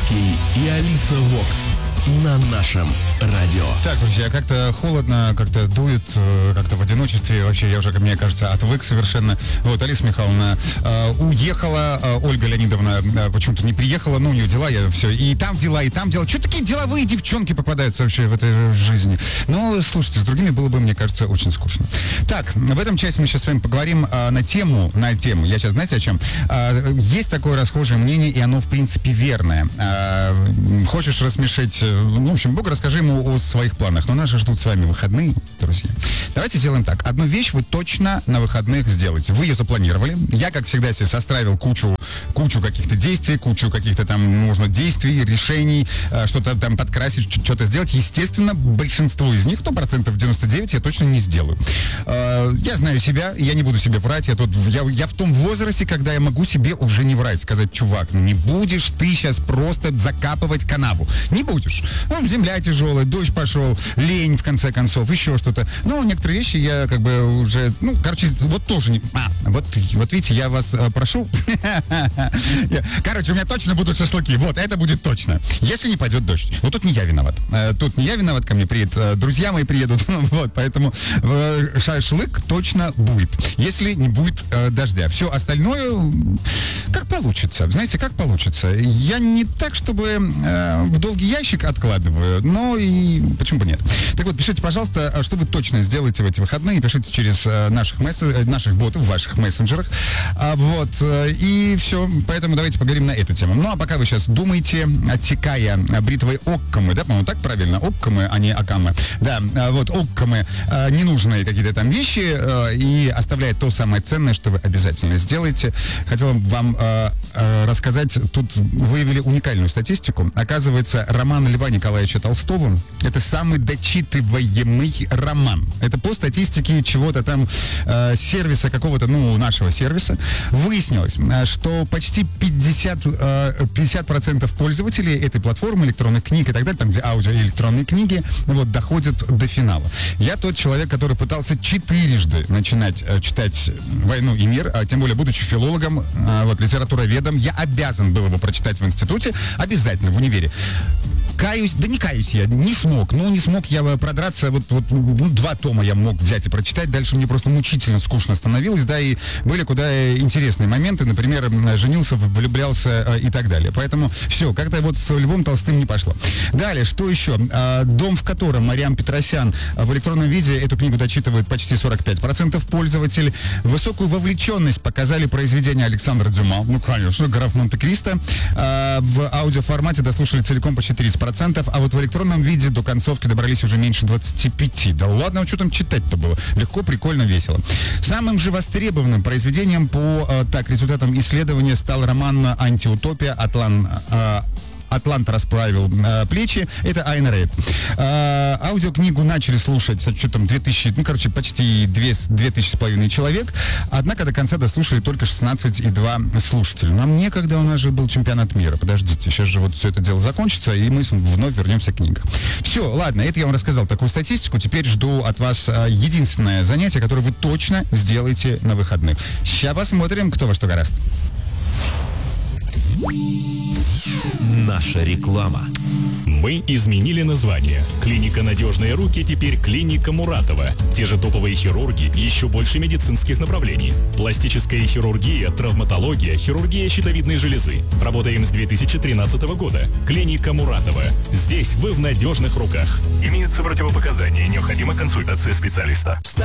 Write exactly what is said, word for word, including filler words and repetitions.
Ковалевский и Алиса Вокс на нашем радио. Так, друзья, как-то холодно, как-то дует, как-то в одиночестве. Вообще, я уже, мне кажется, отвык совершенно. Вот, Алиса Михайловна э, уехала, э, Ольга Леонидовна э, почему-то не приехала, ну, у нее дела, я все, и там дела, и там дела. Что такие деловые девчонки попадаются вообще в этой жизни? Ну, слушайте, с другими было бы, мне кажется, очень скучно. Так, в этом части мы сейчас с вами поговорим э, на тему, на тему, я сейчас, знаете, о чем? Э, есть такое расхожее мнение, и оно, в принципе, верное. Э, хочешь рассмешить... Ну, в общем, Бог, расскажи ему о своих планах. Но нас же ждут с вами выходные, друзья. Давайте сделаем так. Одну вещь вы точно на выходных сделаете. Вы ее запланировали. Я, как всегда, себе составил кучу, кучу каких-то действий, кучу каких-то там, нужно действий, решений, что-то там подкрасить, что-то сделать. Естественно, большинство из них, ну, процентов девяносто девять, я точно не сделаю. Я знаю себя, я не буду себе врать. Я, тут, я, я в том возрасте, когда я могу себе уже не врать. Сказать, чувак, ну не будешь ты сейчас просто закапывать канаву. Не будешь. Ну, земля тяжелая, дождь пошел, лень, в конце концов, еще что-то. Но некоторые вещи я как бы уже, ну, короче, вот тоже не... А, вот, вот видите, я вас э, прошу. Короче, у меня точно будут шашлыки. Вот, это будет точно. Если не пойдет дождь. Вот тут не я виноват. Тут не я виноват, ко мне приедут, друзья мои приедут. Вот, поэтому шашлык точно будет. Если не будет э, дождя. Все остальное, как получится. Знаете, как получится. Я не так, чтобы э, в долгий ящик откладываю, но и почему бы нет. Так вот, пишите, пожалуйста, что вы точно сделаете в эти выходные. Пишите через э, наших, мессен... наших ботов в ваших мессенджерах. А, вот, э, и все. Поэтому давайте поговорим на эту тему. Ну, а пока вы сейчас думаете, отсекая бритвой оккамы, да, по-моему, так правильно? Оккамы, а не акамы. Да, э, вот оккамы, э, ненужные какие-то там вещи, э, и оставляя то самое ценное, что вы обязательно сделаете. Хотел вам э, э, рассказать, тут выявили уникальную статистику. Оказывается, роман Льва Николаевича Толстого — это самый дочитываемый роман. Это по статистике чего-то там э, сервиса, какого-то, ну, нашего сервиса. Выяснилось, что почти пятьдесят, э, пятьдесят процентов пользователей этой платформы, электронных книг и так далее, там, где аудио и электронные книги, вот, доходят до финала. Я тот человек, который пытался четырежды начинать э, читать «Войну и мир», а тем более, будучи филологом, э, вот, литературоведом, я обязан был его прочитать в институте, обязательно, в универе. Каюсь, да не каюсь я, не смог. Ну, не смог я продраться, вот, вот ну, два тома я мог взять и прочитать, дальше мне просто мучительно скучно становилось, да, и были куда интересные моменты, например, женился, влюблялся э, и так далее. Поэтому все, как-то вот с Львом Толстым не пошло. Далее, что еще? Э, «Дом, в котором» Мариам Петросян в электронном виде эту книгу дочитывает почти сорок пять процентов пользователей. Высокую вовлеченность показали произведения Александра Дюма, ну, конечно, «Граф Монте-Кристо». Э, в аудиоформате дослушали целиком почти тридцать процентов, а вот в электронном виде до концовки добрались уже меньше двадцати пяти. Да ладно, а что там читать-то было? Легко, прикольно, весело. Самым же востребованным произведением по э, так, результатам исследования стал роман «Антиутопия» Атлан... Э, «Атлант расправил э, плечи». Это Айн Рэнд. Э, аудиокнигу начали слушать, что там, две тысячи, ну, короче, почти две тысячи с половиной человек. Однако до конца дослушали только шестнадцать и два слушателя. Нам некогда, у нас же был чемпионат мира. Подождите, сейчас же вот все это дело закончится, и мы вновь вернемся к книгам. Все, ладно, это я вам рассказал такую статистику. Теперь жду от вас э, единственное занятие, которое вы точно сделаете на выходных. Сейчас посмотрим, кто во что гораст. Наша реклама. Мы изменили название. Клиника «Надежные руки» теперь клиника Муратова. Те же топовые хирурги, еще больше медицинских направлений. Пластическая хирургия, травматология, хирургия щитовидной железы. Работаем с две тысячи тринадцатого года. Клиника Муратова. Здесь вы в надежных руках. Имеются противопоказания, необходима консультация специалиста.